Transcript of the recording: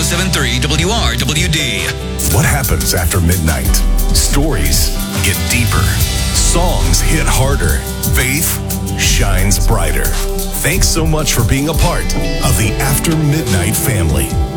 107.3 WRWD. What happens after midnight? Stories get deeper. Songs hit harder. Faith shines brighter. Thanks so much for being a part of the After Midnight family.